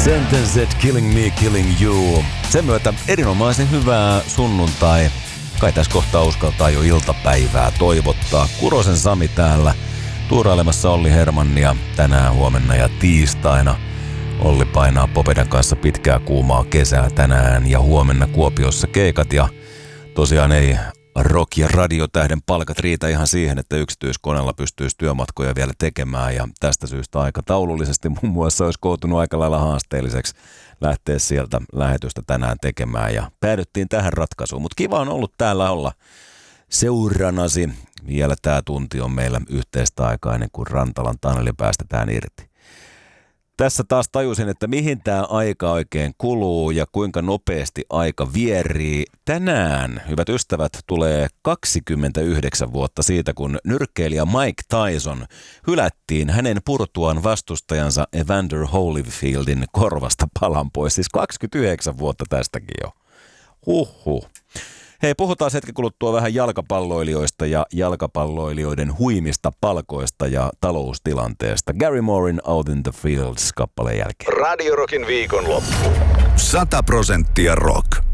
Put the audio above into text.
Sentenced, Killing Me, Killing You. Sen myötä erinomaisen hyvää sunnuntai. Kai tässä kohtaa uskaltaa jo iltapäivää toivottaa. Kurosen Sami täällä tuurailemassa Olli Hermannia tänään, huomenna ja tiistaina. Olli painaa Popedan kanssa pitkää kuumaa kesää tänään ja huomenna Kuopiossa keikat. Ja tosiaan ei rock- ja radiotähden palkat riitä ihan siihen, että yksityiskoneella pystyisi työmatkoja vielä tekemään. Ja tästä syystä aikataulullisesti muun muassa olisi koutunut aika lailla haasteelliseksi lähteä sieltä lähetystä tänään tekemään. Ja päädyttiin tähän ratkaisuun, mutta kiva on ollut täällä olla seuranasi. Vielä tämä tunti on meillä yhteistä aikaa ennen kuin Rantalan Taneli päästetään irti. Tässä taas tajusin, että mihin tämä aika oikein kuluu ja kuinka nopeasti aika vierii. Tänään, hyvät ystävät, tulee 29 vuotta siitä, kun nyrkkeilijä Mike Tyson hylättiin hänen purtuaan vastustajansa Evander Holyfieldin korvasta palan pois. Siis 29 vuotta tästäkin jo. Huhhuh. Hei, puhutaan hetken kuluttua vähän jalkapalloilijoista ja jalkapalloilijoiden huimista palkoista ja taloustilanteesta. Gary Mooren Out in the Fields -kappaleen jälkeen. Radio Rockin viikonloppu. 100% rock.